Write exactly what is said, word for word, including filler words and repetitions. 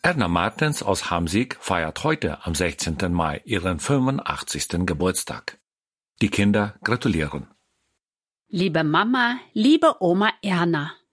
Erna Martens aus Hamsig feiert heute am sechzehnten Mai ihren fünfundachtzigsten Geburtstag. Die Kinder gratulieren. Liebe Mama, liebe Oma Erna,